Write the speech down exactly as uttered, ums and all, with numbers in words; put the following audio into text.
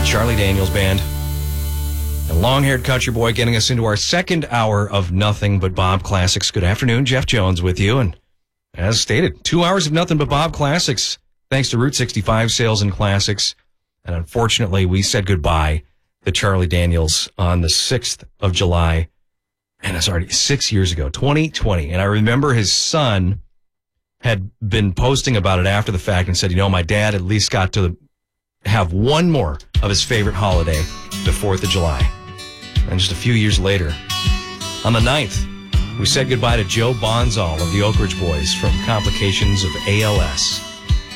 Charlie Daniels Band. A long-haired country boy getting us into our second hour of Nothing But Bob Classics. Good afternoon, Jeff Jones with you. And as stated, two hours of Nothing But Bob Classics, thanks to Route sixty-five Sales and Classics. And unfortunately, we said goodbye to Charlie Daniels on the sixth of July. And it's already six years ago, twenty twenty. And I remember his son had been posting about it after the fact and said, you know, my dad at least got to have one more of his favorite holiday, the fourth of July. And just a few years later, on the ninth, we said goodbye to Joe Bonzall of the Oak Ridge Boys from complications of A L S.